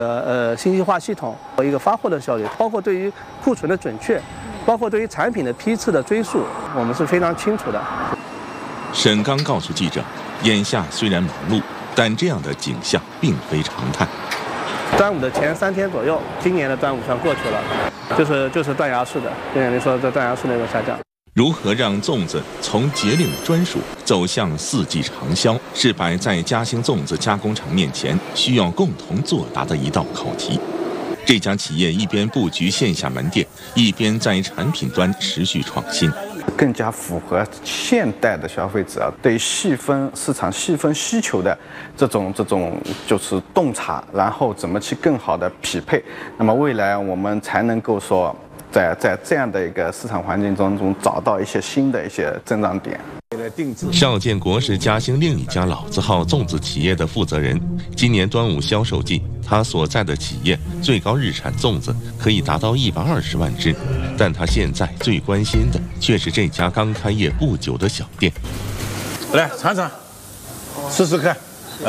信息化系统和一个发货的效率，包括对于库存的准确，包括对于产品的批次的追溯，我们是非常清楚的。 沈刚告诉记者，眼下虽然忙碌，但这样的景象并非常态。 端午的前3天左右，今年的端午算过去了，就是断崖式的，就像您说的断崖式的一个下降。 如何让粽子从节令专属走向4季长销，是摆在嘉兴粽子加工厂面前需要共同作答的一道考题。这家企业一边布局线下门店，一边在产品端持续创新， 更加符合现代的消费者对市场细分需求的这种就是洞察，然后怎么去更好的匹配。那么未来我们才能够说在这样的一个市场环境当中找到一些新的一些增长点。 邵建国是嘉兴另一家老字号粽子企业的负责人。今年端午销售季，他所在的企业最高日产粽子可以达到120万只，但他现在最关心的却是这家刚开业不久的小店。 来尝尝，试试看。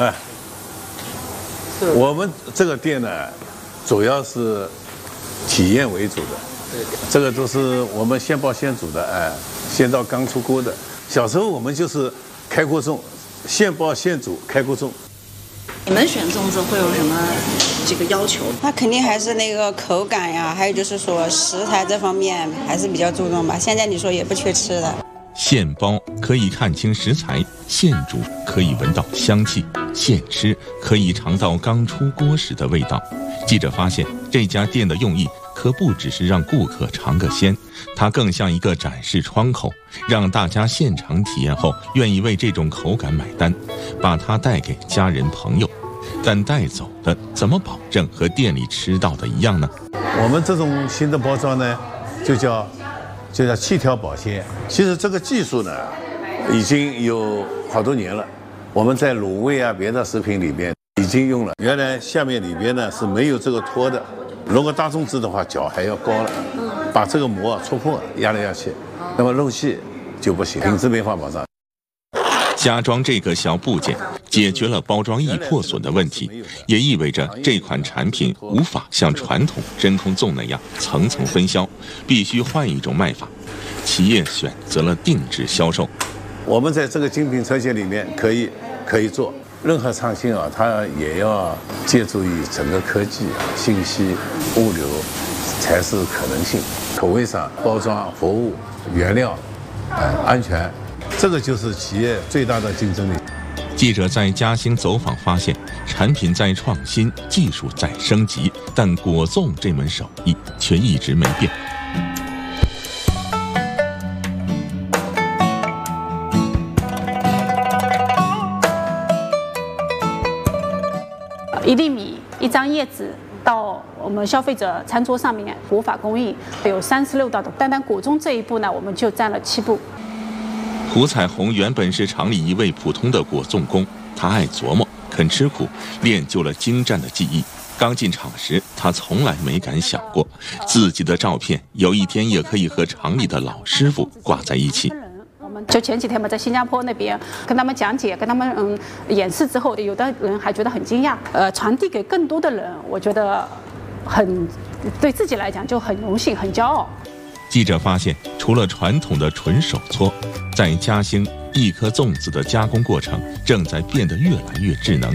我们这个店呢，主要是体验为主的，这个都是我们现爆现煮的，现到刚出锅的。小时候我们就是开锅粽，现爆现煮，开锅粽。 你们选粽子会有什么这个要求？ 那肯定还是那个口感呀，还有就是说食材这方面还是比较注重吧。现在你说也不缺吃的。 现包可以看清食材，现煮可以闻到香气，现吃可以尝到刚出锅时的味道。记者发现，这家店的用意可不只是让顾客尝个鲜，它更像一个展示窗口，让大家现场体验后愿意为这种口感买单，把它带给家人朋友。但带走的怎么保证和店里吃到的一样呢？ 我们这种新的包装呢，就叫气条保鲜。其实这个技术呢，已经有好多年了。我们在卤味啊、别的食品里边已经用了。原来下面里边呢是没有这个托的，如果大粽子的话，脚还要高了，把这个膜戳破，压来压去，那么漏气就不行，品质没法保障。 加装这个小部件，解决了包装易破损的问题，也意味着这款产品无法像传统真空粽那样层层分销，必须换一种卖法。企业选择了定制销售。 我们在这个精品车间里面可以做任何创新啊，它也要借助于整个科技、信息、物流才是可能性。口味上、包装、服务、原料、安全。这个就是企业最大的竞争力。 记者在嘉兴走访发现，产品在创新，技术在升级，但果粽这门手艺却一直没变。 1粒米1张叶子到我们消费者餐桌上面，果法工艺有36道的，单果粽这一步呢，我们就占了7步。 胡彩虹原本是厂里一位普通的果粽工，他爱琢磨，肯吃苦，练就了精湛的技艺。刚进厂时，他从来没敢想过，自己的照片有一天也可以和厂里的老师傅挂在一起。 就前几天嘛，在新加坡那边跟他们讲解，跟他们演示之后，有的人还觉得很惊讶。传递给更多的人，我觉得对自己来讲就很荣幸、很骄傲。 记者发现，除了传统的纯手搓，在嘉兴一颗粽子的加工过程正在变得越来越智能。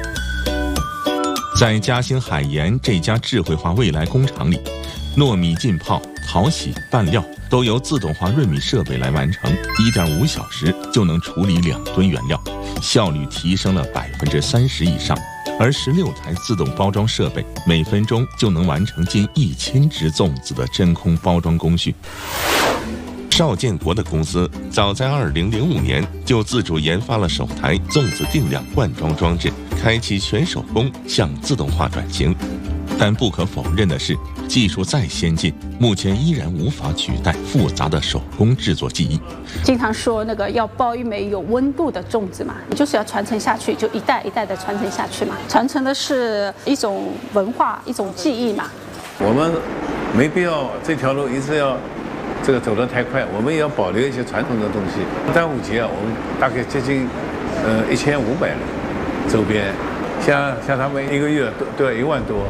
在嘉兴海盐这家智慧化未来工厂里，糯米浸泡、淘洗、拌料都由自动化润米设备来完成，1.5小时就能处理2吨原料，效率提升了30%以上。而16台自动包装设备每分钟就能完成近1000只粽子的真空包装工序。邵建国的公司早在2005年就自主研发了首台粽子定量灌装装置，开启全手工向自动化转型。但不可否认的是，技术再先进，目前依然无法取代复杂的手工制作技艺。 经常说那个要包一枚有温度的粽子嘛，你就是要传承下去，就一代一代的传承下去嘛。传承的是一种文化，一种技艺嘛。 我们没必要这条路一直要走得太快，我们也要保留一些传统的东西。端午节啊，我们大概接近1500人周边，像他们1个月都要1万多。